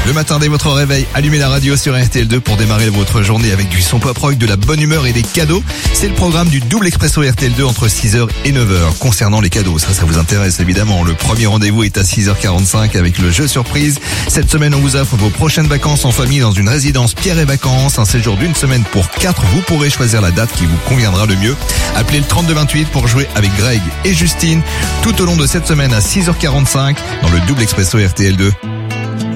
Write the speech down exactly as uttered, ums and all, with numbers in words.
Le matin dès votre réveil, allumez la radio sur R T L deux pour démarrer votre journée avec du son pop rock, de la bonne humeur et des cadeaux. C'est le programme du double expresso R T L deux entre six heures et neuf heures. Concernant les cadeaux, ça, ça vous intéresse évidemment. Le premier rendez-vous est à six heures quarante-cinq avec le jeu surprise. Cette semaine, on vous offre vos prochaines vacances en famille dans une résidence Pierre et Vacances. Un séjour d'une semaine pour quatre. Vous pourrez choisir la date qui vous conviendra le mieux. Appelez le trente-deux vingt-huit pour jouer avec Greg et Justine tout au long de cette semaine à six heures quarante-cinq dans le double expresso R T L deux.